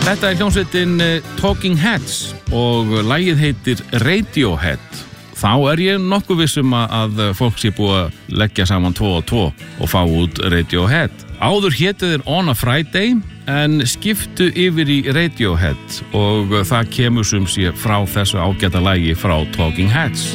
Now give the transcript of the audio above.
Þetta hljómsveitin Talking Heads og lagið heitir Radiohead. Þá ég nokkuð vissum að fólk sé búið að leggja saman 2 og 2 og fá út Radiohead. Áður hétu þeir On a Friday en skiptu yfir í Radiohead og það kemur sem sé frá þessu ágæta lagi frá Talking Heads.